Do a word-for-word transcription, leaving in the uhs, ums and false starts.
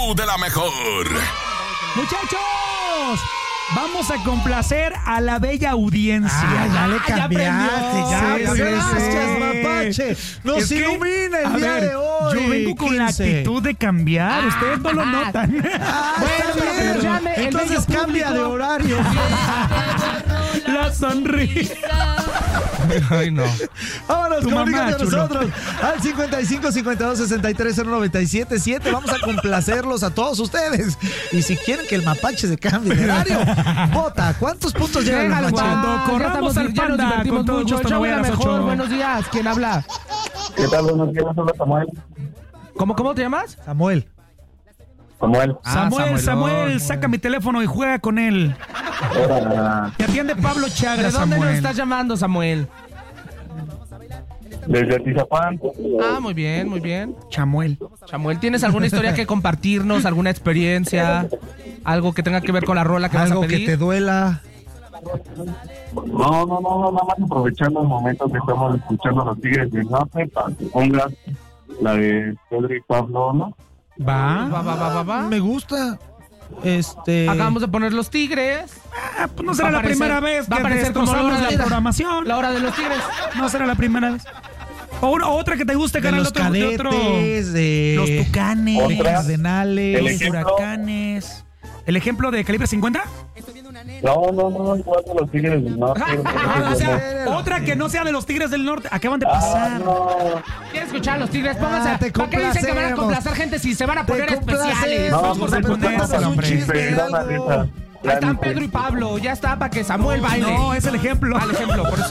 show de la mejor. Muchachos, vamos a complacer a la bella audiencia. Ah, ya le Ah, cambiaste, ya, ya ya, aprendió. gracias, Sí. Mapache. Nos Es que, ilumina el a día ver, de hoy. Yo vengo con la quince. actitud de cambiar. Ustedes no lo notan. Ah, Bueno, está pero bien. que nos llame el Entonces bello cambia de público. horario. La sonrisa. Ay, no. Vámonos, Tu comunícate mamá, a chulo. nosotros al cincuenta y cinco, cincuenta y dos, sesenta y tres, cero noventa y siete siete. Vamos a complacerlos a todos ustedes. Y si quieren que el Mapache se cambie de horario, vota. ¿Cuántos puntos lleva el Déjalo, Mapache? Cuando Juan, ya corramos estamos- al ya nos panda, divertimos con todo mucho. gusto, El show me voy de a la las mejor. ocho. Buenos días. ¿Quién habla? ¿Qué tal? Buenos días, hola Samuel. ¿Cómo, cómo te llamas? Samuel. Samuel. Ah, Samuel, Samuel, Samuel, saca mi teléfono y juega con él. Hola, Te atiende Pablo ¿De Chagra, dónde nos Samuel. estás llamando, Samuel? desde Atizapán. Ah, muy bien, muy bien. Chamuel. Samuel, ¿tienes alguna historia que compartirnos? ¿Alguna experiencia? ¿Algo que tenga que ver con la rola que Algo vas a que pedir? te duela. No, no, no, no, nada más aprovechando el momento que estamos escuchando a los Tigres del Norte para que pongas la de Pedro y Pablo, ¿no? Va. Va, va, va, va, va. Me gusta. Este. Acabamos de poner los Tigres. Ah, pues no será Va a la aparecer- primera vez va a que aparecer como la destrozamos hora la de la- programación. La hora de los Tigres. No será la primera vez. O, una- o otra que te guste, de canal, los otro, de otro. cadetes, de Los tucanes, Otra. los cardenales. El los ejemplo. huracanes. ¿El ejemplo de calibre cincuenta? No, no, no, igual de los Tigres del Norte. Ah, o sea, otra que no sea de los Tigres del Norte. Acaban de pasar. no. ¿Quieres escuchar a los Tigres? Pónganse. Ah, te ¿Para qué dicen que van a complacemos. complacer gente si se van a poner Te especiales? complacemos. No, Vamos pues a eso poner está ese un hombre. chiste, era una algo. risa. Ahí están Pedro y Pablo. Ya está para que Samuel baile. No, es el ejemplo. Al ejemplo, por eso.